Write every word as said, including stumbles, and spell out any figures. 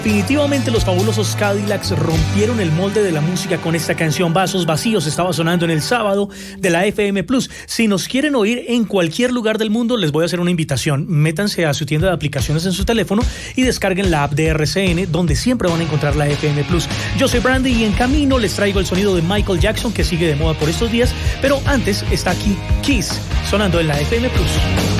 Definitivamente los fabulosos Cadillacs rompieron el molde de la música con esta canción. Vasos Vacíos estaba sonando en el sábado de la F M Plus. Si nos quieren oír en cualquier lugar del mundo, les voy a hacer una invitación. Métanse a su tienda de aplicaciones en su teléfono y descarguen la app de R C N, donde siempre van a encontrar la F M Plus. Yo soy Brandy y en camino les traigo el sonido de Michael Jackson, que sigue de moda por estos días, pero antes está aquí Kiss sonando en la F M Plus.